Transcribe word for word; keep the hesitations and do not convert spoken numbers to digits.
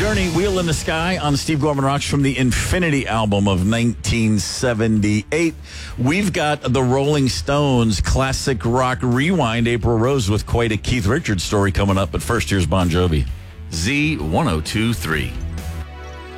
Journey, Wheel in the Sky on Steve Gorman Rocks from the Infinity album of nineteen seventy-eight. We've got the Rolling Stones classic rock rewind, April Rose, with quite a Keith Richards story coming up. But first, here's Bon Jovi. Z ten twenty-three.